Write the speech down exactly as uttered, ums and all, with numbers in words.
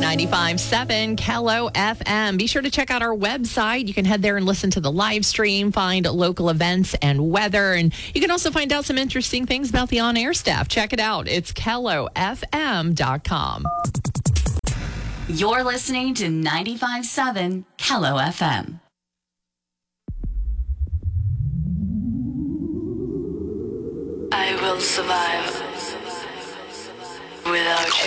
ninety-five point seven Kello F M. Be sure to check out our website. You can head there and listen to the live stream, find local events and weather, and you can also find out some interesting things about the on-air staff. Check it out. It's kello f m dot com. You're listening to ninety-five point seven Kello F M. I will survive without you.